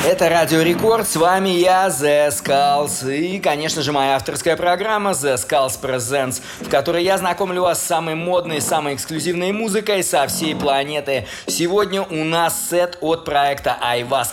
Это Радио Рекорд, с вами я, The Skulls, и, конечно же, моя авторская программа The Skulls Presents, в которой я знакомлю вас с самой модной, самой эксклюзивной музыкой со всей планеты. Сегодня у нас сет от проекта Айвас.